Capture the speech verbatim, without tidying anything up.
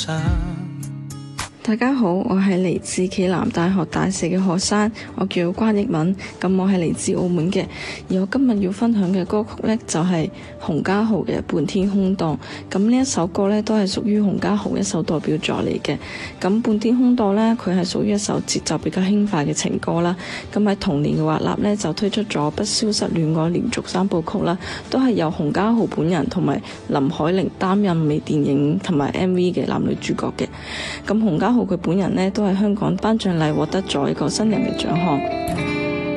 想。 大家好，我係嚟自暨南大學大四嘅學生，我叫關奕敏，咁我係嚟自澳門嘅，而我今日要分享嘅歌曲呢，就係洪嘉豪嘅《半天空檔》，咁呢一首歌呢，都係屬於洪嘉豪一首代表作嚟嘅。咁《半天空檔》呢，佢係屬於一首節奏比較輕快嘅情歌啦。咁喺同年嘅華納呢，就推出咗《不消失戀愛》連續三部曲啦，都係由洪嘉豪本人同埋林海玲擔任微電影同埋 M V 嘅男女主角嘅。咁洪嘉豪佢本人呢，都係香港頒獎禮獲得咗一個新人嘅獎項。